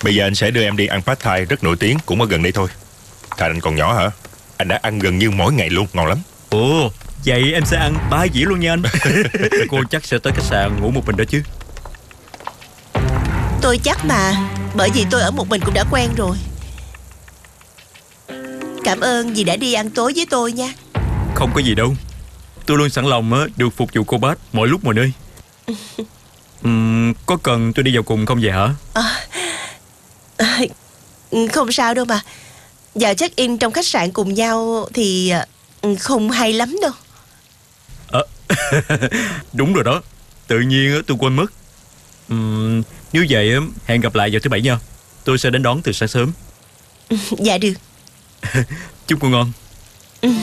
Bây giờ anh sẽ đưa em đi ăn pad thai rất nổi tiếng, cũng ở gần đây thôi. Thà anh còn nhỏ hả? Anh đã ăn gần như mỗi ngày luôn, ngon lắm. Ồ, vậy em sẽ ăn 3 dĩa luôn nha anh. Cô chắc sẽ tới khách sạn ngủ một mình đó chứ? Tôi chắc mà, bởi vì tôi ở một mình cũng đã quen rồi. Cảm ơn vì đã đi ăn tối với tôi nha. Không có gì đâu. Tôi luôn sẵn lòng được phục vụ cô bác mọi lúc mọi nơi. Có cần tôi đi vào cùng không vậy hả? Không sao đâu mà. Vào check in trong khách sạn cùng nhau thì không hay lắm đâu. Đúng rồi đó. Tự nhiên tôi quên mất. Nếu vậy hẹn gặp lại vào thứ Bảy nha. Tôi sẽ đến đón từ sáng sớm. Dạ được. Chúc cô ngon.